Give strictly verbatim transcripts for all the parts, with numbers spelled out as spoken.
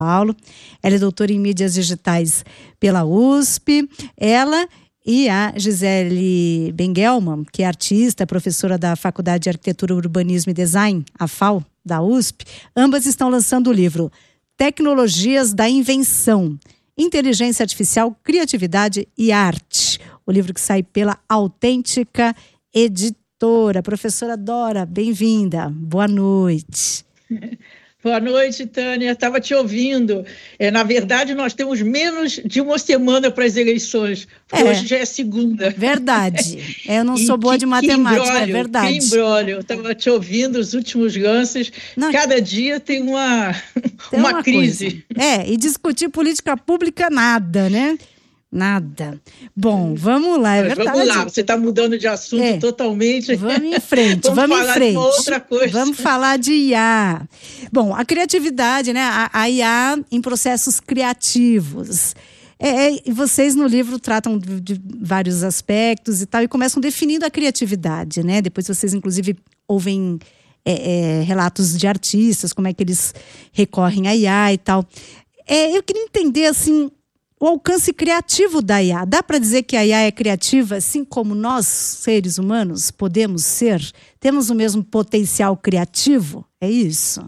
Paulo. Ela é doutora em mídias digitais pela U S P. Ela e a Gisele Bengelman, que é artista, professora da Faculdade de Arquitetura, Urbanismo e Design, a F A U, da U S P, ambas estão lançando o livro Tecnologias da Invenção, Inteligência Artificial, Criatividade e Arte. O livro que sai pela Autêntica Editora. Professora Dora, bem-vinda. Boa noite. Boa noite, Tânia. Estava te ouvindo. É, na verdade, nós temos menos de uma semana para as eleições, porque é. hoje já é segunda. Verdade. Eu não sou boa que, de matemática, que embrólio, é verdade. Que embrólio. Eu estava te ouvindo os últimos lances. Não, Cada dia tem uma, tem uma, uma crise. Coisa. É, e discutir política pública, nada, né? Nada. Bom, vamos lá, é verdade. Vamos lá, você está mudando de assunto é. totalmente. Vamos em frente, vamos, vamos em falar frente. De outra coisa. Vamos falar de I A. Bom, a criatividade, né? A, a I A em processos criativos. É, é, vocês no livro tratam de, de vários aspectos e tal, e começam definindo a criatividade, né? Depois vocês, inclusive, ouvem é, é, relatos de artistas, como é que eles recorrem à I A e tal. É, eu queria entender, assim, o alcance criativo da I A. Dá para dizer que a I A é criativa, assim como nós, seres humanos, podemos ser? Temos o mesmo potencial criativo? É isso?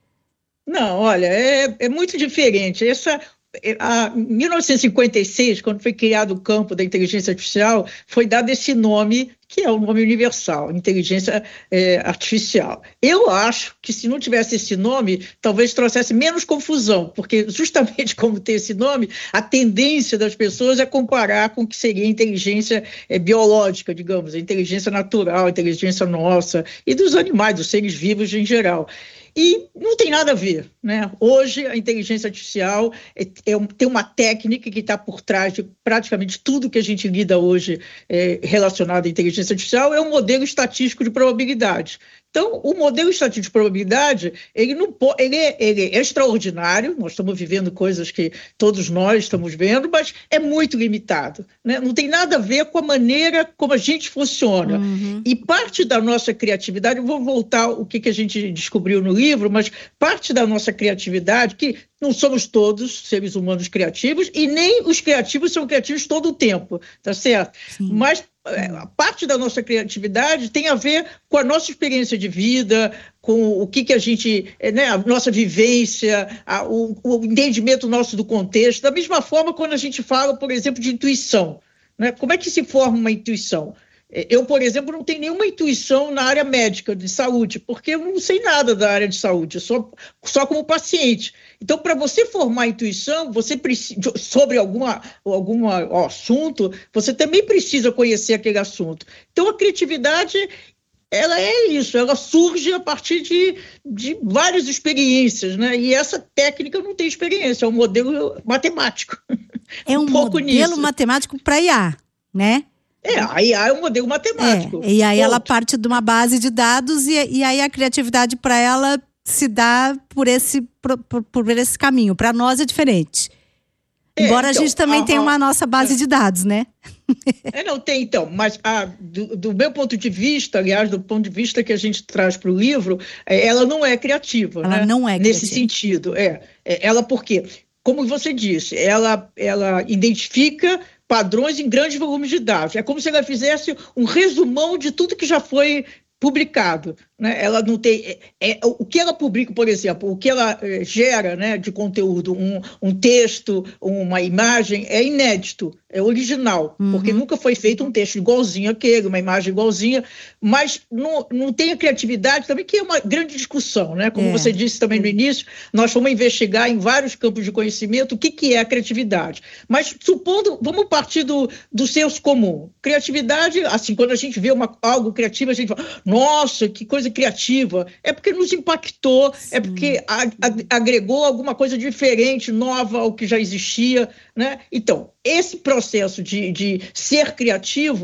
Não, olha, é, é muito diferente. Essa, a, em mil novecentos e cinquenta e seis, quando foi criado o campo da inteligência artificial, foi dado esse nome, que é o nome universal, inteligência é, artificial. Eu acho que se não tivesse esse nome, talvez trouxesse menos confusão, porque justamente como tem esse nome, a tendência das pessoas é comparar com o que seria a inteligência é, biológica, digamos, a inteligência natural, a inteligência nossa e dos animais, dos seres vivos em geral. E não tem nada a ver, né? Hoje, a inteligência artificial é, é, tem uma técnica que está por trás de praticamente tudo que a gente lida hoje é, relacionado à inteligência artificial, é um modelo estatístico de probabilidade. Então, o modelo estatístico de probabilidade, ele, não pode, ele, é, ele é extraordinário, nós estamos vivendo coisas que todos nós estamos vendo, mas é muito limitado, né? Não tem nada a ver com a maneira como a gente funciona. Uhum. E parte da nossa criatividade, eu vou voltar ao que, que a gente descobriu no livro, mas parte da nossa criatividade, que não somos todos seres humanos criativos, e nem os criativos são criativos todo o tempo, tá certo? Sim. Mas a parte da nossa criatividade tem a ver com a nossa experiência de vida, com o que, que a gente, né, a nossa vivência, a, o, o entendimento nosso do contexto. Da mesma forma, quando a gente fala, por exemplo, de intuição, né? Como é que se forma uma intuição? Eu, por exemplo, não tenho nenhuma intuição na área médica de saúde, porque eu não sei nada da área de saúde, só, só como paciente. Então, para você formar intuição, você precisa, sobre alguma, alguma ó, assunto, você também precisa conhecer aquele assunto. Então, a criatividade, ela é isso, ela surge a partir de, de várias experiências, né? E essa técnica não tem experiência, é um modelo matemático. É um, um modelo nisso. matemático para I A, né? É, a I A é um modelo matemático. É, e aí ponto. Ela parte de uma base de dados e, e aí a criatividade para ela se dá por esse, por, por esse caminho. Para nós é diferente. É, Embora então, a gente também a, tenha uma nossa base é, de dados, né? É, não tem, então. Mas a, do, do meu ponto de vista, aliás, do ponto de vista que a gente traz para o livro, é, ela não é criativa. Ela né? não é criativa. Nesse sentido, é. é ela por quê? Como você disse, ela, ela identifica padrões em grandes volumes de dados. É como se ela fizesse um resumão de tudo que já foi publicado, né? Ela não tem, é, é, o que ela publica, por exemplo, o que ela é, gera, né, de conteúdo, um, um texto, uma imagem, é inédito, é original, uhum. porque nunca foi feito um texto igualzinho àquele, uma imagem igualzinha, mas não, não tem a criatividade também, que é uma grande discussão, né? Como é. você disse também no início, nós fomos investigar em vários campos de conhecimento o que, que é a criatividade. Mas supondo, vamos partir do, do senso comum. Criatividade, assim, quando a gente vê uma, algo criativo, a gente fala, nossa, que coisa criativa. É porque nos impactou, Sim. é porque a, a, agregou alguma coisa diferente, nova ao que já existia, né? Então, esse processo de, de ser criativo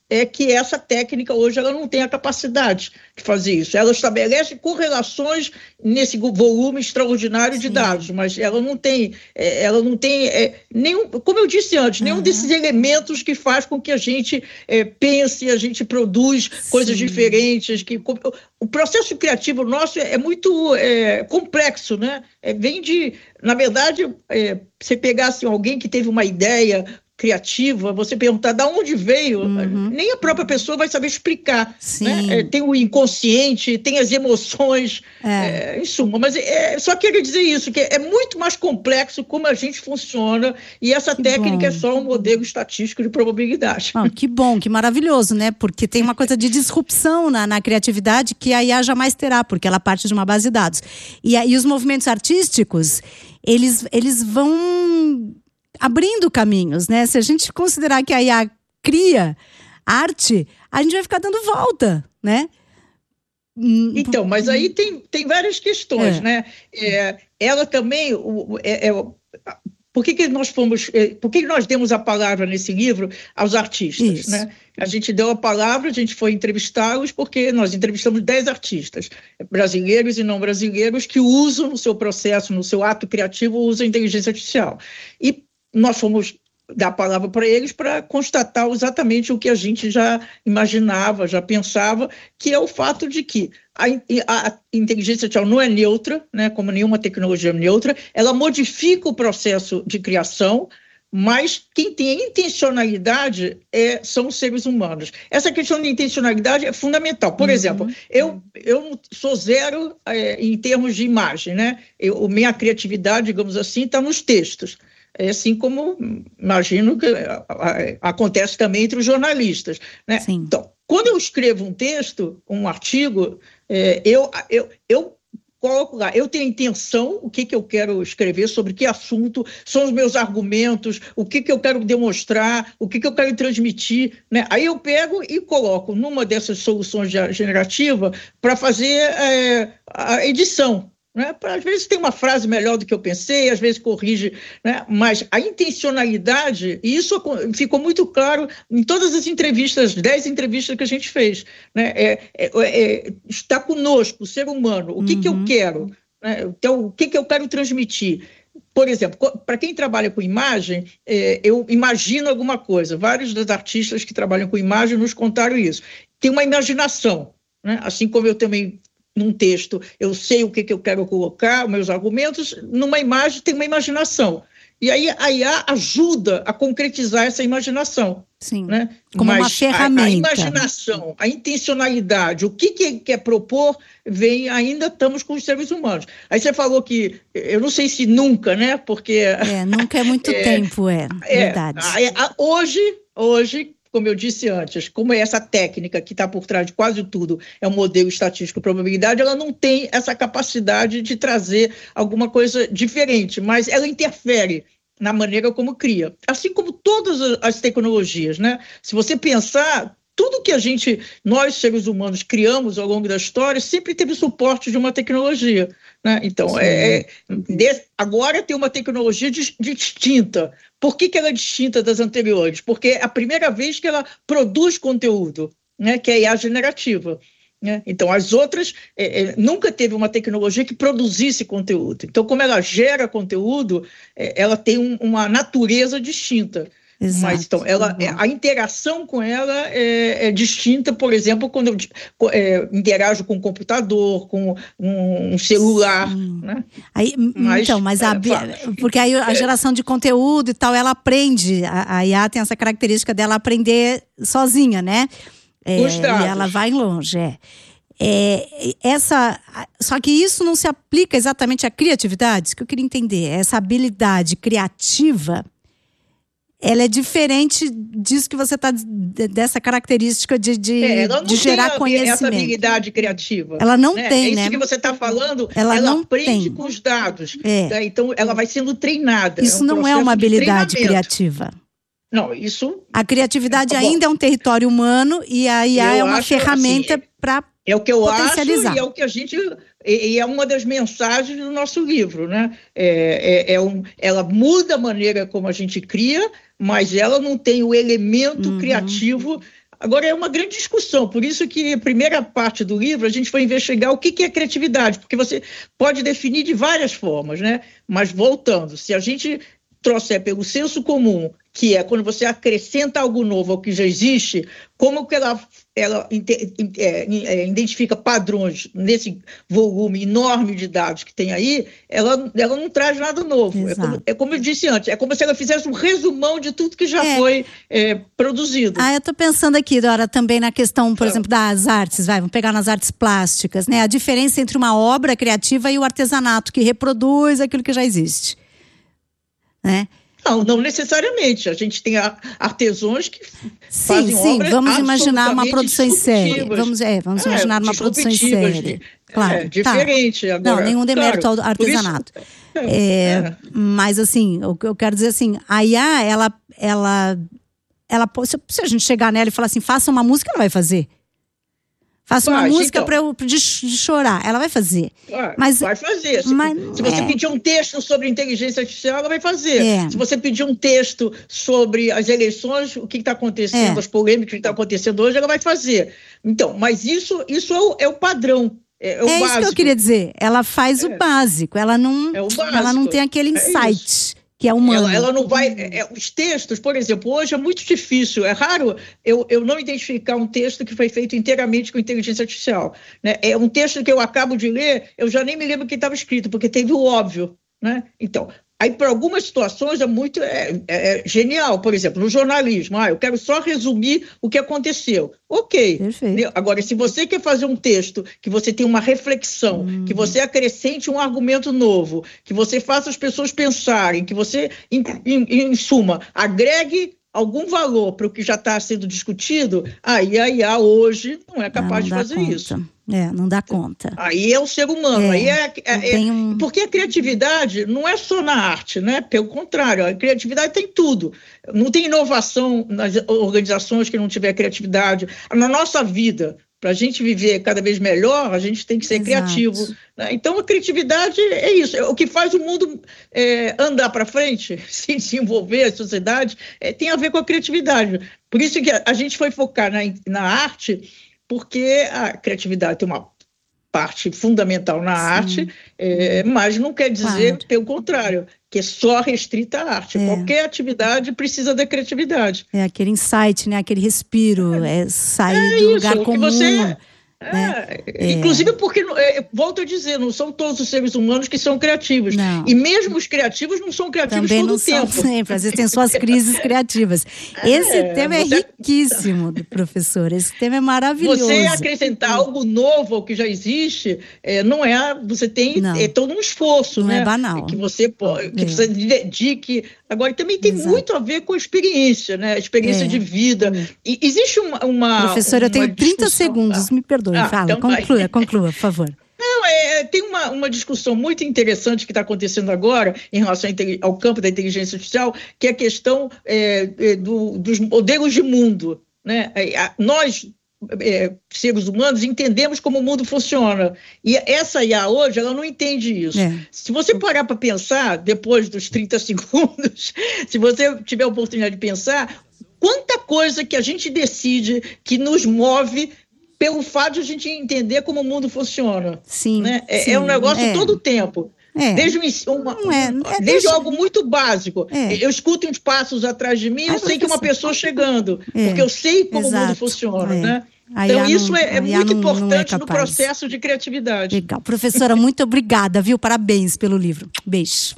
é que essa técnica hoje ela não tem a capacidade de fazer isso. Ela estabelece correlações nesse volume extraordinário de Sim. dados, mas ela não tem, ela não tem é, nenhum, como eu disse antes, nenhum uhum. desses elementos que faz com que a gente é, pense, a gente produz Sim. coisas diferentes. Que, o processo criativo nosso é muito é, complexo, né? É, vem de, na verdade, é, você pegar assim, alguém que teve uma ideia criativa, você perguntar de onde veio, uhum. nem a própria pessoa vai saber explicar. Né? É, tem o inconsciente, tem as emoções, é. É, em suma. Mas é, só queria dizer isso, que é muito mais complexo como a gente funciona, e essa que técnica bom. É só um modelo estatístico de probabilidade. Ah, que bom, que maravilhoso, né? Porque tem uma coisa de disrupção na, na criatividade que a I A jamais terá, porque ela parte de uma base de dados. E aí os movimentos artísticos, eles, eles vão abrindo caminhos, né? Se a gente considerar que a I A cria arte, a gente vai ficar dando volta, né? Então, mas aí tem, tem várias questões, é. né? É, ela também... É, é, por que, que nós fomos... Por que, que nós demos a palavra nesse livro aos artistas, Isso. né? A gente deu a palavra, a gente foi entrevistá-los, porque nós entrevistamos dez artistas, brasileiros e não brasileiros, que usam no seu processo, no seu ato criativo, usam a inteligência artificial. E nós fomos dar a palavra para eles para constatar exatamente o que a gente já imaginava, já pensava, que é o fato de que a, a inteligência artificial não é neutra, né, como nenhuma tecnologia é neutra, ela modifica o processo de criação, mas quem tem a intencionalidade é, são os seres humanos. Essa questão de intencionalidade é fundamental. Por uhum. exemplo, eu, eu sou zero é, em termos de imagem, né? Eu, minha criatividade, digamos assim, está nos textos. É assim como, imagino, que acontece também entre os jornalistas. Né? Então, quando eu escrevo um texto, um artigo, é, eu, eu, eu coloco lá, eu tenho a intenção, o que, que eu quero escrever, sobre que assunto, são os meus argumentos, o que, que eu quero demonstrar, o que, que eu quero transmitir. Né? Aí eu pego e coloco numa dessas soluções generativas para fazer é, a edição. Né? Às vezes tem uma frase melhor do que eu pensei, às vezes corrige, né? Mas a intencionalidade, e isso ficou muito claro em todas as entrevistas, dez entrevistas que a gente fez, né? é, é, é, está conosco, o ser humano, o que, uhum. que eu quero, né? Então, o que, que eu quero transmitir. Por exemplo, para quem trabalha com imagem, é, eu imagino alguma coisa, vários dos artistas que trabalham com imagem nos contaram isso, tem uma imaginação, né? Assim como eu também num texto, eu sei o que, que eu quero colocar, os meus argumentos, numa imagem tem uma imaginação. E aí a I A ajuda a concretizar essa imaginação. Sim, né? como Mas uma ferramenta. A, a imaginação, a intencionalidade, o que, que quer propor, vem, ainda estamos com os seres humanos. Aí você falou que, eu não sei se nunca, né? Porque... É, nunca é muito é, tempo, é, é verdade. A, a, hoje, hoje... Como eu disse antes, como essa técnica que está por trás de quase tudo é um modelo estatístico de probabilidade, ela não tem essa capacidade de trazer alguma coisa diferente, mas ela interfere na maneira como cria. Assim como todas as tecnologias, né? Se você pensar, tudo que a gente, nós seres humanos, criamos ao longo da história, sempre teve suporte de uma tecnologia. Né? Então, é, é, de, agora tem uma tecnologia de, de distinta. Por que, que ela é distinta das anteriores? Porque é a primeira vez que ela produz conteúdo, né? Que é a I A generativa. Né? Então, as outras, é, é, nunca teve uma tecnologia que produzisse conteúdo. Então, como ela gera conteúdo, é, ela tem um, uma natureza distinta. Exato. Mas, então, ela, uhum. a interação com ela é, é distinta, por exemplo, quando eu é, interajo com um computador, com um, um celular. Né? Aí, mas, então, mas a, é, porque aí a geração de conteúdo e tal, ela aprende, a, a I A tem essa característica dela aprender sozinha, né? É, e ela vai longe, é. É, essa, só que isso não se aplica exatamente à criatividade, isso que eu queria entender. Essa habilidade criativa, ela é diferente disso que você está, dessa característica de, de, é, de gerar conhecimento. Essa habilidade criativa. Ela não né? tem, é isso né? que você está falando, ela, ela não aprende tem. com os dados. É. Né? Então, ela vai sendo treinada. Isso é um não é uma habilidade criativa. Não, isso... A criatividade tá ainda é um território humano e a I A é uma ferramenta assim, para é o que eu potencializar. acho e é o que a gente... E é uma das mensagens do nosso livro, né? É, é, é um, ela muda a maneira como a gente cria, mas ela não tem o elemento uhum. criativo Agora, é uma grande discussão, por isso que a primeira parte do livro a gente vai investigar o que, que é criatividade, porque você pode definir de várias formas, né? Mas voltando, se a gente trouxer pelo senso comum, que é quando você acrescenta algo novo ao que já existe, como que ela, ela é, é, identifica padrões nesse volume enorme de dados que tem aí, ela, ela não traz nada novo. É como, é como eu disse antes, é como se ela fizesse um resumão de tudo que já é. foi é, produzido. Ah, eu estou pensando aqui, Dora, também na questão, por é. exemplo, das artes, vai, vamos pegar nas artes plásticas, né? A diferença entre uma obra criativa e o artesanato, que reproduz aquilo que já existe. Né? Não, não necessariamente. A gente tem artesãos que sim, fazem sim, obras vamos imaginar uma produção em série. disruptivas. Vamos, é, vamos É, imaginar uma produção em série. Claro, É, diferente. tá. Agora, Não, nenhum demérito claro, ao artesanato. Isso, É, é, é. Mas assim, o que eu quero dizer assim, a I A, ela, ela, ela, se a gente chegar nela e falar assim, faça uma música, ela vai fazer. Faça uma Faz, música então. para eu de, de chorar, ela vai fazer. Vai, mas, vai fazer. Se, mas, se você é. pedir um texto sobre inteligência artificial, ela vai fazer. É. Se você pedir um texto sobre as eleições, o que está acontecendo, É. as polêmicas que estão acontecendo hoje, ela vai fazer. Então, mas isso, isso é, o, é o padrão. É, é, o é básico. isso que eu queria dizer. Ela faz é. o básico. Ela não, é o básico. ela não tem aquele insight. É que é humano. Ela, ela não vai... É, é, os textos, por exemplo, hoje é muito difícil, é raro eu, eu não identificar um texto que foi feito inteiramente com inteligência artificial. Né? É um texto que eu acabo de ler, eu já nem me lembro o que estava escrito, porque teve o óbvio. Né? Então, aí para algumas situações é muito é, é, é genial. Por exemplo, no jornalismo, ah, eu quero só resumir o que aconteceu. Ok. Perfeito. Agora, se você quer fazer um texto que você tem uma reflexão, hum. que você acrescente um argumento novo, que você faça as pessoas pensarem, que você, em, em, em suma, agregue algum valor para o que já está sendo discutido, aí a I A hoje não é capaz não, não de fazer conta. isso. É, não dá conta. Aí é o ser humano. É, aí é, é, é um... Porque a criatividade não é só na arte, né? Pelo contrário, a criatividade tem tudo. Não tem inovação nas organizações que não tiver criatividade. Na nossa vida, para a gente viver cada vez melhor, a gente tem que ser Exato. criativo. Né? Então, a criatividade é isso. É o que faz o mundo é, andar para frente, se desenvolver, a sociedade, é, tem a ver com a criatividade. Por isso que a, a gente foi focar na, na arte, porque a criatividade tem uma parte fundamental na Sim. arte, é, mas não quer dizer, claro. pelo contrário, que é só restrita à arte. É. Qualquer atividade precisa da criatividade. É aquele insight, né? Aquele respiro, é, é sair é do isso, lugar comum. Que você... Né? É, inclusive porque, é, volto a dizer, não são todos os seres humanos que são criativos. Não. E mesmo os criativos não são criativos Também todo não o tempo. São sempre, às vezes tem suas crises criativas. Esse é, tema é você... riquíssimo, professor. Esse tema é maravilhoso. Você acrescentar algo novo ao que já existe, é, não é. Você tem é, todo um esforço, não né? é banal. Que você, que é. você dedique. Agora, também tem Exato. muito a ver com a experiência, né? A experiência é. de vida. E existe uma. uma Professor, uma eu tenho trinta discussão... segundos, ah. me perdoe. Ah, Fala, então conclua, vai. conclua, por favor. Não, é, tem uma, uma discussão muito interessante que está acontecendo agora em relação ao campo da inteligência artificial, que é a questão é, é, do, dos modelos de mundo. Né? É, nós, é, seres humanos, entendemos como o mundo funciona. E essa I A hoje, ela não entende isso. É. Se você parar para pensar, depois dos trinta segundos, se você tiver a oportunidade de pensar, quanta coisa que a gente decide que nos move pelo fato de a gente entender como o mundo funciona. Sim, né? é, sim, é um negócio é. todo o tempo. É. Desde, uma, não é, não é, desde deixa... algo muito básico. É. Eu escuto uns passos atrás de mim, eu Ai, sei que é uma pessoa chegando, é. porque eu sei como Exato. o mundo funciona. É. Né? Então, isso não, é, é muito não, importante não é no processo de criatividade. Legal. Professora, muito obrigada, viu? Parabéns pelo livro. Beijo.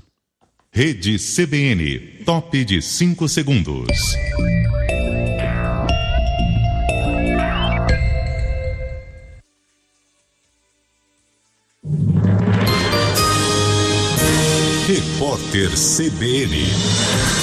Rede C B N, top de cinco segundos. Repórter C B N.